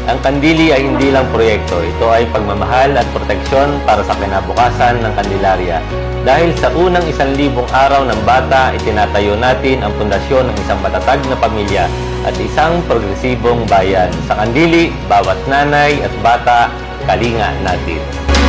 Ang Kandili ay hindi lang proyekto, ito ay pagmamahal at proteksyon para sa kinabukasan ng Candelaria. Dahil sa unang 1,000 araw ng bata, itinatayo natin ang pundasyon ng isang matatag na pamilya at isang progresibong bayan. Sa Kandili, bawat nanay at bata, kalinga natin.